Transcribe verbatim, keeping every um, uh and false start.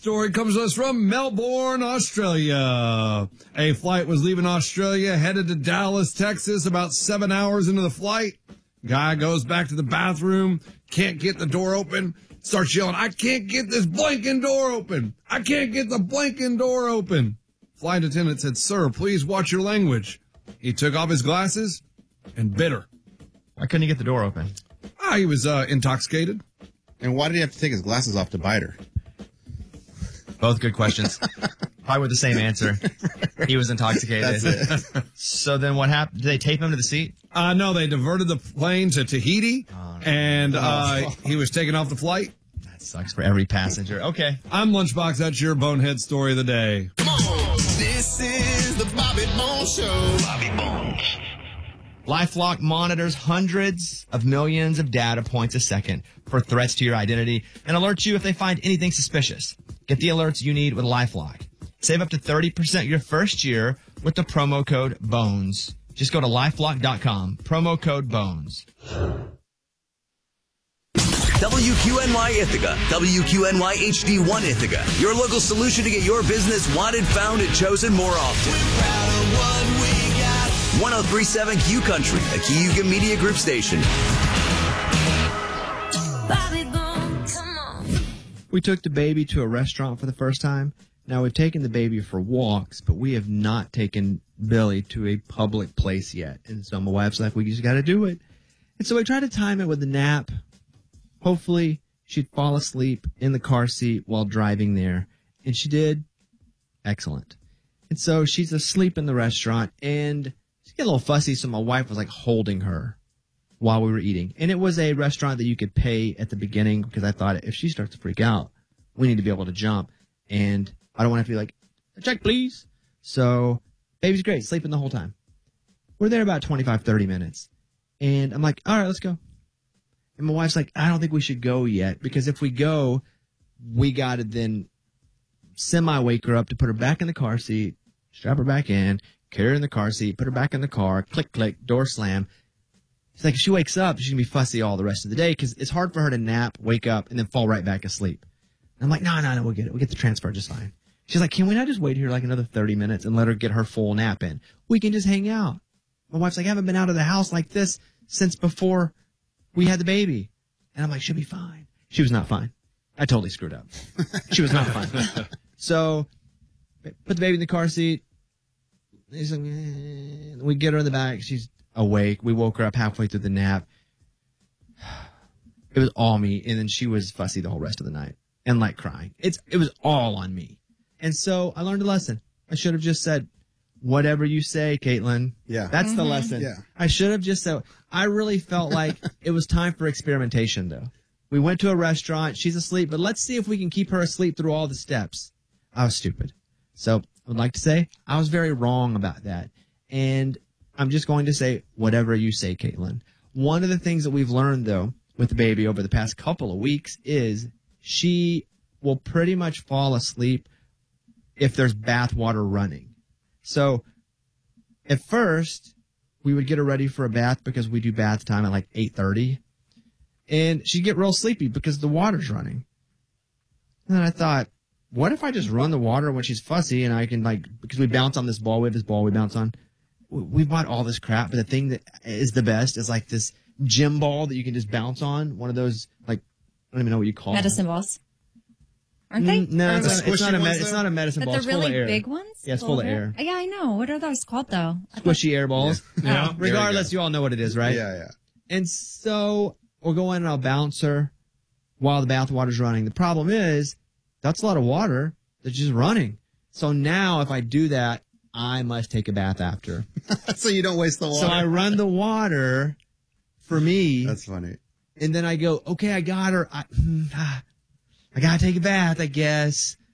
story comes to us from Melbourne, Australia. A flight was leaving Australia, headed to Dallas, Texas, about seven hours into the flight. Guy goes back to the bathroom, can't get the door open, starts yelling, I can't get this blanking door open. I can't get the blanking door open. Flight attendant said, sir, please watch your language. He took off his glasses and bit her. Why couldn't he get the door open? Ah, he was uh, intoxicated. And why did he have to take his glasses off to bite her? Both good questions. Probably with the same answer. He was intoxicated. That's it. So then what happened? Did they tape him to the seat? Uh, no, they diverted the plane to Tahiti, Oh, no. and uh, he was taken off the flight. That sucks for every passenger. Okay. I'm Lunchbox. That's your bonehead story of the day. Come on. This is the Bobby Bones Show. Bobby Bones. LifeLock monitors hundreds of millions of data points a second for threats to your identity and alerts you if they find anything suspicious. Get the alerts you need with LifeLock. Save up to thirty percent your first year with the promo code BONES. Just go to lifelock dot com, promo code BONES. W Q N Y Ithaca, W Q N Y H D one Ithaca, your local solution to get your business wanted, found, and chosen more often. We're proud of what we got. one oh three point seven Q Country, a Cayuga Media Group station. Bobby Bones, come on. We took the baby to a restaurant for the first time. Now, we've taken the baby for walks, but we have not taken Billy to a public place yet. And so my wife's like, we just got to do it. And so we tried to time it with a nap. Hopefully, she'd fall asleep in the car seat while driving there. And she did. Excellent. And so she's asleep in the restaurant, and she got a little fussy, so my wife was like holding her while we were eating. And it was a restaurant that you could pay at the beginning because I thought if she starts to freak out, we need to be able to jump. And I don't want to have to be like, check, please. So baby's great, sleeping the whole time. We're there about twenty-five, thirty minutes. And I'm like, all right, let's go. And my wife's like, I don't think we should go yet because if we go, we got to then semi-wake her up to put her back in the car seat, strap her back in, carry her in the car seat, put her back in the car, click, click, door slam. It's like if she wakes up, she's going to be fussy all the rest of the day because it's hard for her to nap, wake up, and then fall right back asleep. And I'm like, no, no, no, we'll get it. We'll get the transfer just fine. She's like, can we not just wait here like another thirty minutes and let her get her full nap in? We can just hang out. My wife's like, I haven't been out of the house like this since before we had the baby. And I'm like, she'll be fine. She was not fine. I totally screwed up. She was not fine. So put the baby in the car seat. He's like, eh. We get her in the back. She's awake. We woke her up halfway through the nap. It was all me. And then she was fussy the whole rest of the night and like crying. It's, it was all on me. And so I learned a lesson. I should have just said, whatever you say, Caitlin. Yeah. That's Mm-hmm. the lesson. Yeah. I should have just said, I really felt like it was time for experimentation, though. We went to a restaurant. She's asleep, but let's see if we can keep her asleep through all the steps. I was stupid. So I would like to say I was very wrong about that. And I'm just going to say, whatever you say, Caitlin. One of the things that we've learned, though, with the baby over the past couple of weeks is she will pretty much fall asleep if there's bath water running. So at first, we would get her ready for a bath because we do bath time at like eight thirty. And she'd get real sleepy because the water's running. And then I thought, what if I just run the water when she's fussy and I can like, because we bounce on this ball, we have this ball we bounce on. We bought all this crap, but the thing that is the best is like this gym ball that you can just bounce on. One of those, like, I don't even know what you call them. Medicine balls. Aren't they? Mm, no, Or it's, what? not, it's, not a squishy med- ones, it's though? not a medicine But ball. they're It's full really of air. big ones? Yeah, it's full of air. Yeah, I know. What are those called, though? I thought- Squishy air balls. Yeah. Regardless, you all know what it is, right? Yeah, yeah. And so we'll go in and I'll bounce her while the bath water's running. The problem is that's a lot of water that's just running. So now if I do that, I must take a bath after. So you don't waste the water. So I run the water for me. That's funny. And then I go, okay, I got her. I, I gotta take a bath, I guess.